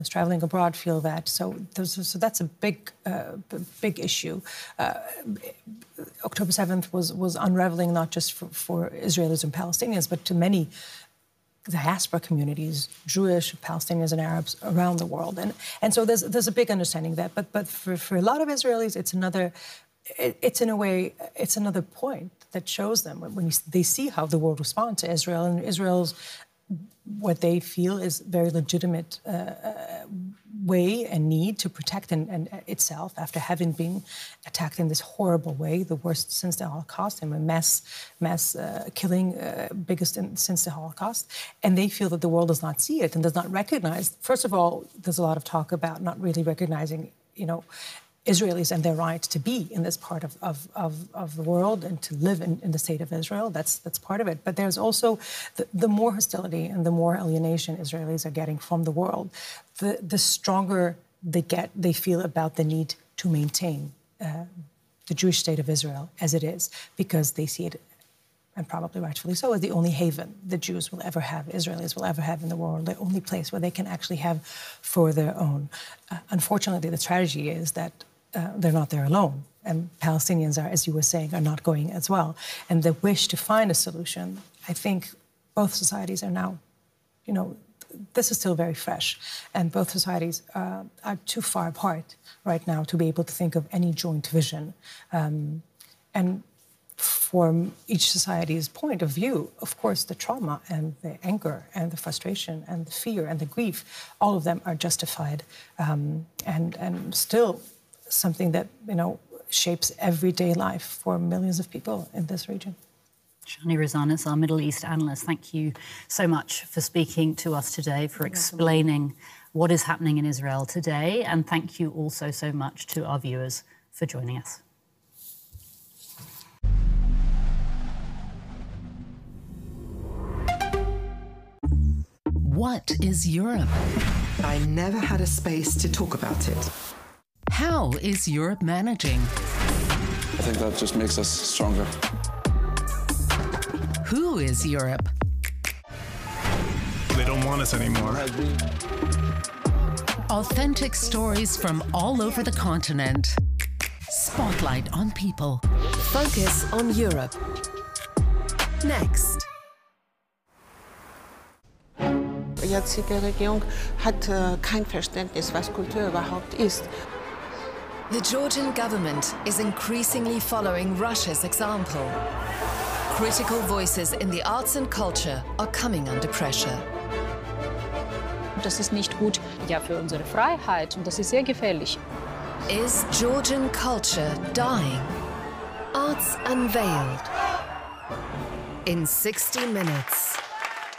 traveling abroad feel that. So that's a big issue. October 7th was unraveling not just for Israelis and Palestinians, but to many diaspora communities, Jewish, Palestinians and Arabs around the world. And so there's a big understanding that. But for a lot of Israelis, it's in a way, it's another point that shows them when they see how the world responds to Israel, and Israel's what they feel is very legitimate way and need to protect itself after having been attacked in this horrible way, the worst since the Holocaust, and a mass killing, biggest since the Holocaust. And they feel that the world does not see it and does not recognize. First of all, there's a lot of talk about not really recognizing, Israelis and their right to be in this part of the world and to live in the state of Israel. That's part of it. But there's also the more hostility and the more alienation Israelis are getting from the world, the stronger they feel about the need to maintain the Jewish state of Israel as it is, because they see it, and probably rightfully so, as the only haven the Jews will ever have, Israelis will ever have in the world, the only place where they can actually have for their own. Unfortunately, the tragedy is that they're not there alone. And Palestinians are, as you were saying, are not going as well. And the wish to find a solution, I think both societies are now, this is still very fresh. And both societies are too far apart right now to be able to think of any joint vision. And from each society's point of view, of course, the trauma and the anger and the frustration and the fear and the grief, all of them are justified and still something that, shapes everyday life for millions of people in this region. Shani Rosanes, our Middle East analyst, thank you so much for speaking to us today, for explaining what is happening in Israel today, and thank you also so much to our viewers for joining us. What is Europe? I never had a space to talk about it. How is Europe managing? I think that just makes us stronger. Who is Europe? They don't want us anymore. Authentic stories from all over the continent. Spotlight on people. Focus on Europe. Next. Die jetzige Regierung hat kein Verständnis, was Kultur überhaupt ist. The Georgian government is increasingly following Russia's example. Critical voices in the arts and culture are coming under pressure. Das ist nicht gut, für unsere Freiheit, und das ist sehr gefährlich. Is Georgian culture dying? Arts Unveiled. In 60 minutes.